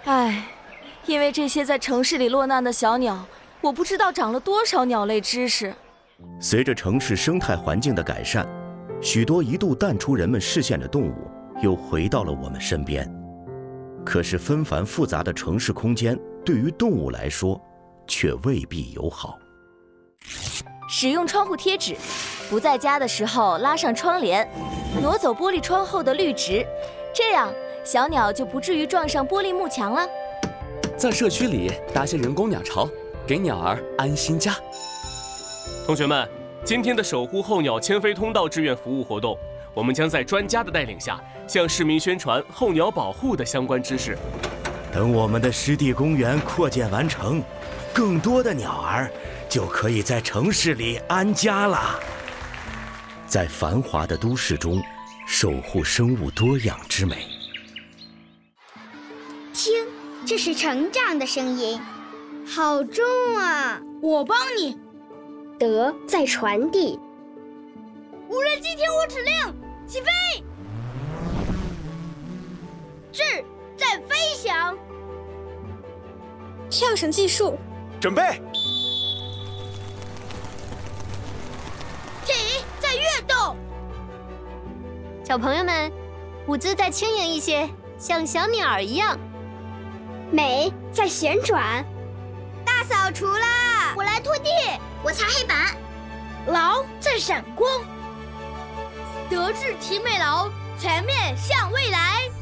唉，因为这些在城市里落难的小鸟，我不知道长了多少鸟类知识。 随着城市生态环境的改善，许多一度淡出人们视线的动物又回到了我们身边。可是纷繁复杂的城市空间对于动物来说却未必友好。 使用窗户贴纸，不在家的时候拉上窗帘，挪走玻璃窗后的绿植，这样小鸟就不至于撞上玻璃幕墙了。 在社区里搭些人工鸟巢，给鸟儿安心家。 同学们，今天的守护候鸟迁飞通道志愿服务活动，我们将在专家的带领下，向市民宣传候鸟保护的相关知识。 等我们的湿地公园扩建完成，更多的鸟儿就可以在城市里安家了。在繁华的都市中，守护生物多样之美。 听，这是成长的声音，好重啊！ 我帮你。 德在传递。 无人机听我指令，起飞！智在飞翔。 跳绳计数， 准备。 体在跃动。 小朋友们，舞姿再轻盈一些，像小鸟儿一样。 美在旋转。 大扫除啦！ 我来拖地，我擦黑板。 劳在闪光。德智体美劳，全面向未来。